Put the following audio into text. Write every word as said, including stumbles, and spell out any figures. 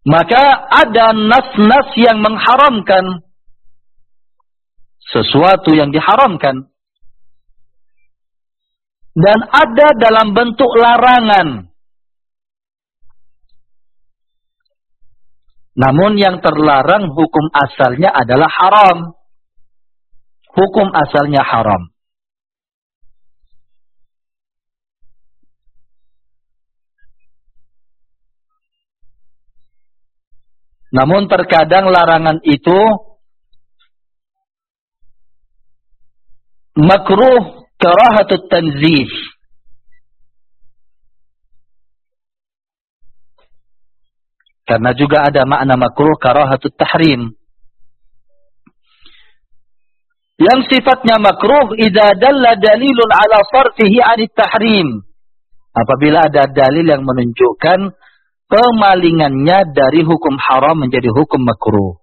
Maka ada nas-nas yang mengharamkan sesuatu yang diharamkan. Dan ada dalam bentuk larangan. Namun yang terlarang hukum asalnya adalah haram. Hukum asalnya haram. Namun terkadang larangan itu makruh karahatut tanzih. Karena juga ada makna makruh karahatut tahrim. Yang sifatnya makruh idza dalla dalilun ala sarfihi 'anit tahrim. Apabila ada dalil yang menunjukkan kemalingannya dari hukum haram menjadi hukum makruh.